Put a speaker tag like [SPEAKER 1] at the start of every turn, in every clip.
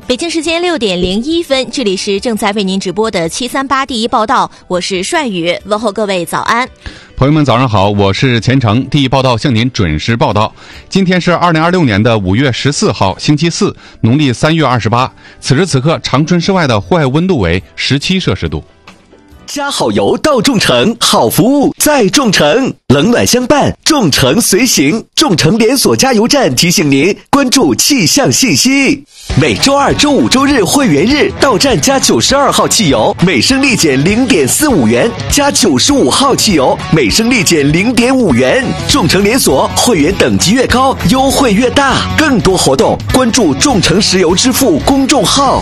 [SPEAKER 1] 北京时间6点01分，这里是正在为您直播的738第一报道，我是帅宇，问候各位早安。
[SPEAKER 2] 朋友们早上好，我是钱程，第一报道向您准时报道。今天是2026年的5月14号星期四，农历3月28。此时此刻长春市外的户外温度为17摄氏度。
[SPEAKER 3] 加好油到众诚，好服务在众诚，冷暖相伴，众诚随行。众诚连锁加油站提醒您关注气象信息。每周二、周五、周日会员日到站加92号汽油，每升立减0.45元；加95号汽油，每升立减0.5元。众诚连锁会员等级越高，优惠越大。更多活动关注众诚石油支付公众号。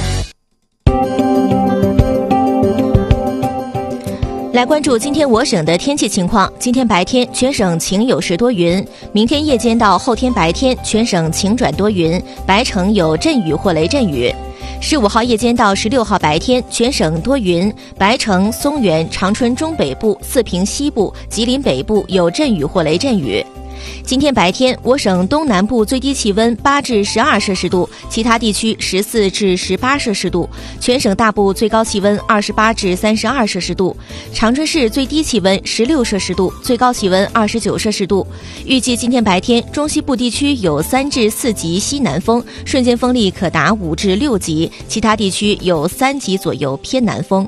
[SPEAKER 1] 来关注今天我省的天气情况。今天白天全省晴有时多云，明天夜间到后天白天全省晴转多云，白城有阵雨或雷阵雨。15号夜间到16号白天全省多云，白城、松原、长春中北部、四平西部、吉林北部有阵雨或雷阵雨。今天白天，我省东南部最低气温8至12摄氏度，其他地区14至18摄氏度，全省大部最高气温28至32摄氏度，长春市最低气温16摄氏度，最高气温29摄氏度。预计今天白天，中西部地区有3至4级西南风，瞬间风力可达5至6级，其他地区有3级左右偏南风。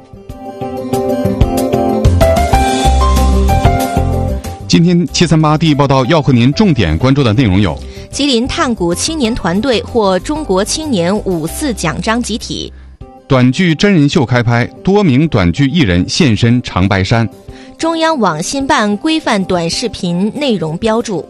[SPEAKER 2] 今天738第一报道要和您重点关注的内容有：
[SPEAKER 1] 吉林探谷青年团队获中国青年54奖章集体；
[SPEAKER 2] 短剧真人秀开拍，多名短剧艺人现身长白山；
[SPEAKER 1] 中央网新办规范短视频内容标注。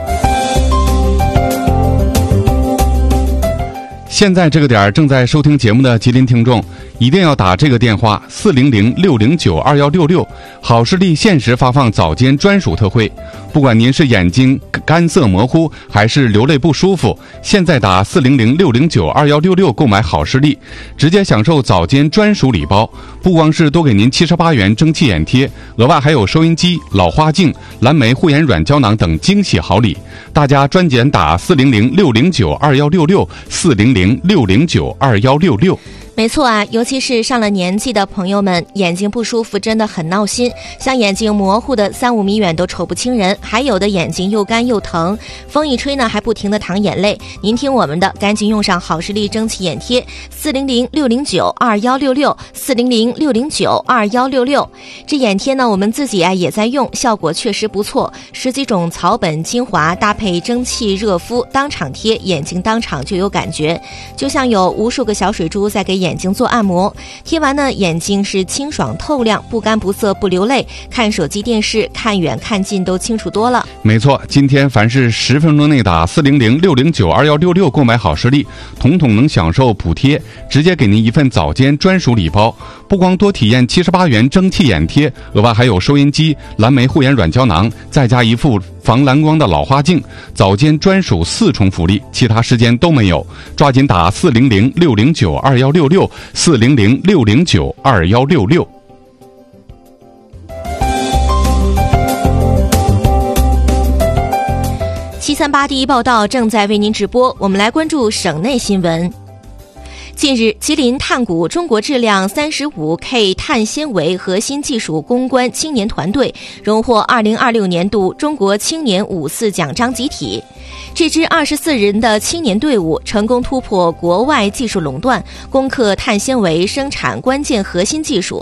[SPEAKER 2] 现在这个点儿正在收听节目的吉林听众，一定要打这个电话400-609-2166，好视力限时发放早间专属特惠。不管您是眼睛干涩模糊还是流泪不舒服，现在打400-609-2166购买好视力，直接享受早间专属礼包。不光是多给您78元蒸汽眼贴，额外还有收音机、老花镜、蓝莓护眼软胶囊等惊喜好礼。大家专简打400-609-2166 400-609-2166。
[SPEAKER 1] 没错啊，尤其是上了年纪的朋友们，眼睛不舒服真的很闹心，像眼睛模糊的3-5米远都瞅不清人，还有的眼睛又干又疼，风一吹呢还不停地淌眼泪。您听我们的，赶紧用上好视力蒸汽眼贴400-609-2166 400-609-2166。这眼贴呢我们自己也在用，效果确实不错，10几种草本精华搭配蒸汽热敷，当场贴，眼睛当场就有感觉，就像有无数个小水珠在给眼睛做按摩。贴完呢，眼睛是清爽透亮，不干不涩不流泪，看手机电视看远看近都清楚多了。
[SPEAKER 2] 没错，今天凡是10分钟内打400-609-2166购买好视力，统统能享受补贴，直接给您一份早间专属礼包。不光多体验78元蒸汽眼贴，额外还有收音机、蓝莓护眼软胶囊，再加一副防蓝光的老花镜，早间专属4重福利，其他时间都没有。抓紧打400-609-2166 400-609-2166。
[SPEAKER 1] 738第一报道正在为您直播，我们来关注省内新闻。近日，吉林探谷中国质量 35K 碳纤维核心技术攻关青年团队荣获2026年度中国青年54奖章集体。这支24人的青年队伍成功突破国外技术垄断，攻克碳纤维生产关键核心技术，